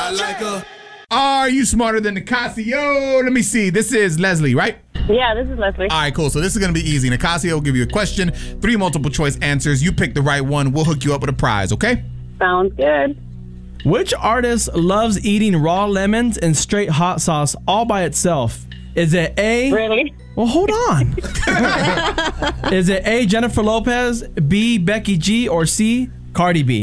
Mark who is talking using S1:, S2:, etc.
S1: Are you smarter than Nicasio? Let me see. This is Leslie, right?
S2: Yeah, this is Leslie.
S1: All right, cool. So this is going to be easy. Nicasio will give you a question, 3 multiple choice answers. You pick the right one. We'll hook you up with a prize, okay?
S2: Sounds good.
S3: Which artist loves eating raw lemons and straight hot sauce all by itself? Is it A?
S2: Really?
S3: Well, hold on. Is it A, Jennifer Lopez, B, Becky G, or C, Cardi B?